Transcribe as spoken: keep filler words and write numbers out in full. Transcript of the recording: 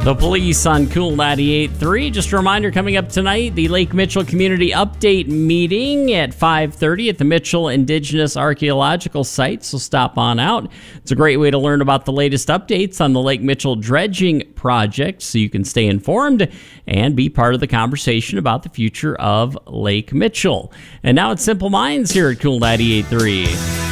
The Police on Cool ninety-eight point three. Just a reminder, coming up tonight, the Lake Mitchell Community Update meeting at five thirty at the Mitchell Indigenous Archaeological Site, so stop on out. It's a great way to learn about the latest updates on the Lake Mitchell dredging project, so you can stay informed and be part of the conversation about the future of Lake Mitchell. And now it's Simple Minds here at Cool ninety-eight point three.